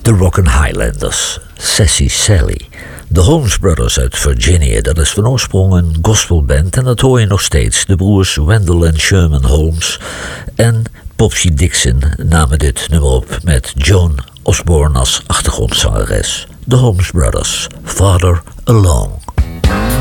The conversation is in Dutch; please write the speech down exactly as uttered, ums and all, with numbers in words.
De Rockin' Highlanders, Sassy Sally. De Holmes Brothers uit Virginia, dat is van oorsprong een gospelband en dat hoor je nog steeds. De broers Wendell en Sherman Holmes en Popsy Dixon namen dit nummer op met Joan Osborne als achtergrondzangeres. De Holmes Brothers, Farther Along.